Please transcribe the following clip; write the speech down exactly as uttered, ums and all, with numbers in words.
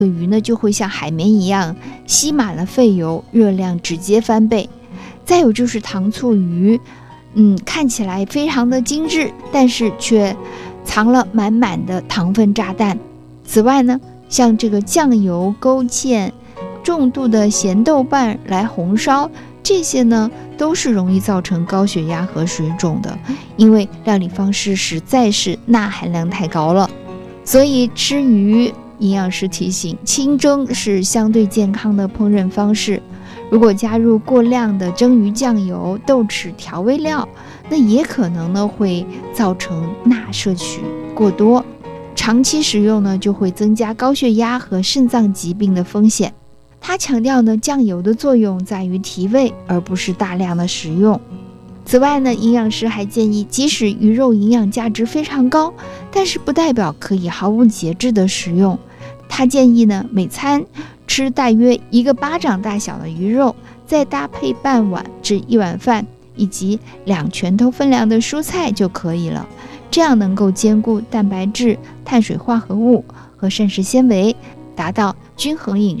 鱼呢就会像海绵一样吸满了废油，热量直接翻倍。再有就是糖醋鱼，嗯，看起来非常的精致，但是却藏了满满的糖分炸弹。此外呢，像这个酱油、勾芡、重度的咸豆瓣来红烧，这些呢都是容易造成高血压和水肿的，因为料理方式实在是钠含量太高了。所以吃鱼，营养师提醒，清蒸是相对健康的烹饪方式。如果加入过量的蒸鱼酱油、豆豉调味料，那也可能呢会造成钠摄取过多，长期食用呢就会增加高血压和肾脏疾病的风险。他强调呢，酱油的作用在于提味，而不是大量的食用。此外呢，营养师还建议，即使鱼肉营养价值非常高，但是不代表可以毫无节制的食用。他建议呢，每餐吃大约一个巴掌大小的鱼肉，再搭配半碗至一碗饭以及两拳头分量的蔬菜就可以了。这样能够兼顾蛋白质、碳水化合物和膳食纤维，达到均衡饮